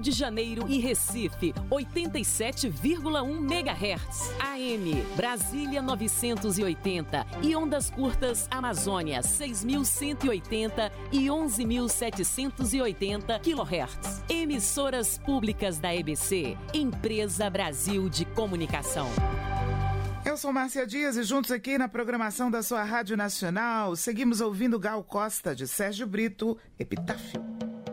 de Janeiro e Recife, 87,1 MHz. AM, Brasília 980 e ondas curtas Amazônia 6.180 e 11.780 kHz. Emissoras públicas da EBC, Empresa Brasil de Comunicação. Eu sou Márcia Dias e juntos aqui na programação da sua Rádio Nacional, seguimos ouvindo Gal Costa, de Sérgio Brito, Epitáfio.